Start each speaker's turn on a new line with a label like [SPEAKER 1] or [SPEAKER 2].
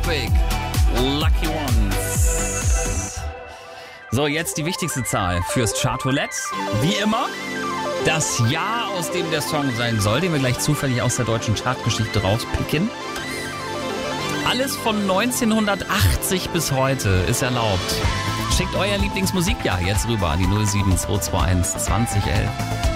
[SPEAKER 1] Topic. Lucky Ones. So, jetzt die wichtigste Zahl fürs Chartroulette. Wie immer, das Jahr, aus dem der Song sein soll, den wir gleich zufällig aus der deutschen Chartgeschichte rauspicken. Alles von 1980 bis heute ist erlaubt. Schickt euer Lieblingsmusikjahr jetzt rüber an die 07221 2011.